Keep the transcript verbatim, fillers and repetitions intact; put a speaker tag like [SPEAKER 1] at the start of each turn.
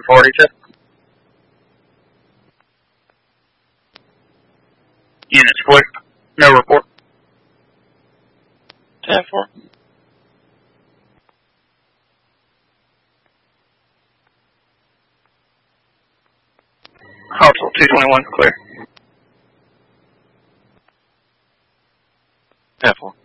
[SPEAKER 1] forty-two. Unit split. No report.
[SPEAKER 2] ten four.
[SPEAKER 1] Hostile two twenty-one, clear.
[SPEAKER 2] ten four.